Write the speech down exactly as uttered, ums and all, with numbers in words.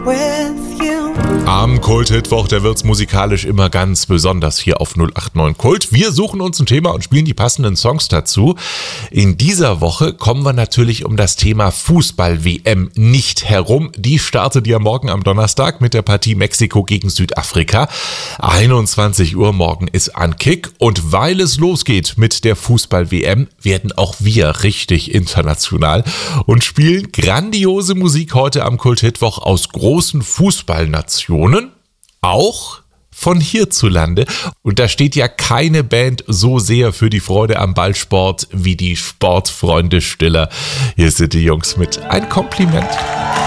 Am Kult-Hitwoch, da wird's musikalisch immer ganz besonders hier auf null acht neun Kult. Wir suchen uns ein Thema und spielen die passenden Songs dazu. In dieser Woche kommen wir natürlich um das Thema Fußball-W M nicht herum. Die startet ja morgen am Donnerstag mit der Partie Mexiko gegen Südafrika. einundzwanzig Uhr morgen ist Ankick. Und weil es losgeht mit der Fußball-W M, werden auch wir richtig international und spielen grandiose Musik heute am Kult-Hitwoch aus großen Fußballnationen. Auch von hierzulande. Und da steht ja keine Band so sehr für die Freude am Ballsport wie die Sportfreunde Stiller. Hier sind die Jungs mit Ein Kompliment.